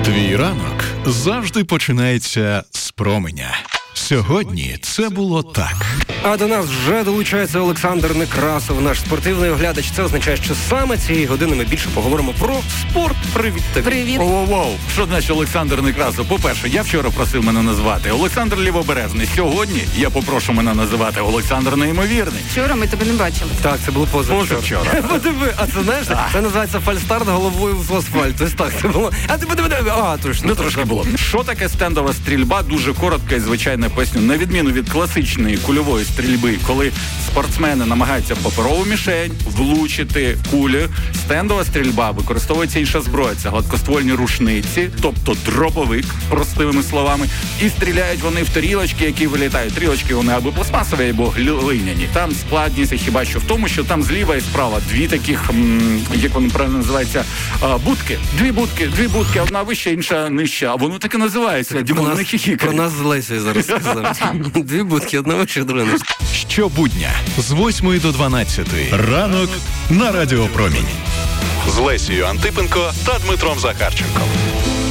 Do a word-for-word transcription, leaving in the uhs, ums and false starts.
Твій ранок завжди починається з променя. Сьогодні це було так. А до нас вже долучається Олександр Некрасов, наш спортивний оглядач. Це означає, що саме цієї години ми більше поговоримо про спорт. Привіт тобі. Привіт. Воу-воу, що значить Олександр Некрасов? По-перше, я вчора просив мене назвати Олександр Лівобережний. Сьогодні я попрошу мене називати Олександр Неймовірний. Вчора ми тебе не бачили. Так, це було позавчора. Позавчора. Подиви, а це знаєш, це називається фальстарт головою в асфальт. Ось так це було. А ти подиви, а, точно. Ну, трошки було. Що таке стендова стрільба? Дуже коротко і звичайно поясню. На відміну від класичної кульової стрільби, коли спортсмени намагаються в паперову мішень влучити кулю, стендова стрільба використовується інша зброя. Це гладкоствольні рушниці, тобто дробовик, простими словами. І стріляють вони в тарілочки, які вилітають. Тарілочки вони або пластмасові, або глиняні. Там складність хіба що в тому, що там зліва і справа дві таких, м- як вони правильно називаються, а, будки. Дві будки, дві будки, одна вища, інша нижча. А воно так і називається. Дімон, не хіхікай. Про нас з Лесею зараз сказав. Дві будки, одна вища, друга нижча. Щобудня з восьмої до дванадцятої. Ранок на Радіо Промінь. З Лесією Антипенко та Дмитром Захарченком.